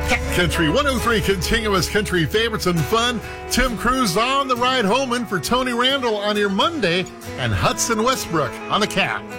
Cat Country 103 continuous country favorites and fun. Tim Cruz on the ride home in for Tony Randall on your Monday and Hudson Westbrook on the Cat.